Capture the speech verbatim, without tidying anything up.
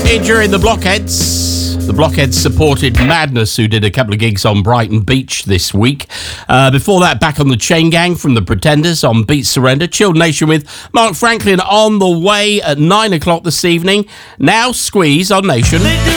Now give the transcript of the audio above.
Here during the Blockheads. The Blockheads supported Madness, who did a couple of gigs on Brighton Beach this week. Uh, before that, back on the Chain Gang from the Pretenders on Beat Surrender. Chilled Nation with Mark Franklin on the way at nine o'clock this evening. Now Squeeze on Nation.